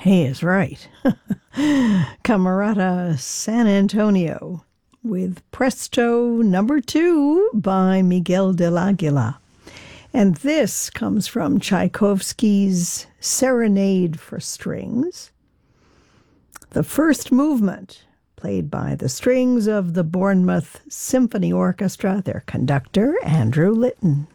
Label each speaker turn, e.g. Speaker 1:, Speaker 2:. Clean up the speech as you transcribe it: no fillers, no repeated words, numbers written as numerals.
Speaker 1: He is right. Camerata San Antonio with Presto Number 2 by Miguel del Aguila. And this comes from Tchaikovsky's Serenade for Strings. The first movement, played by the strings of the Bournemouth Symphony Orchestra, their conductor, Andrew Litton.